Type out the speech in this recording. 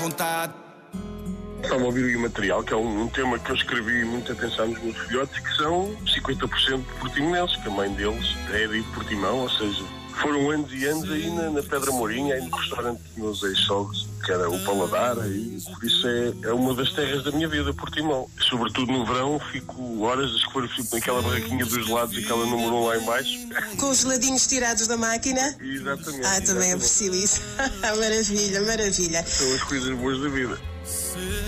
vontade. Estava a ouvir o Imaterial, que é um tema que eu escrevi muito a pensar nos meus filhotes, que são 50% portimonenses, que a mãe deles é de Portimão, ou seja, foram anos e anos aí na Pedra Mourinha, aí no restaurante dos meus ex-sogros, que era o Paladar, aí, por isso é uma das terras da minha vida, Portimão. Sobretudo no verão, fico horas a escolher, fico naquela barraquinha dos gelados, aquela número 1 lá em baixo. Com os geladinhos tirados da máquina? Exatamente. Também aprecio isso. Maravilha, maravilha. São as coisas boas da vida.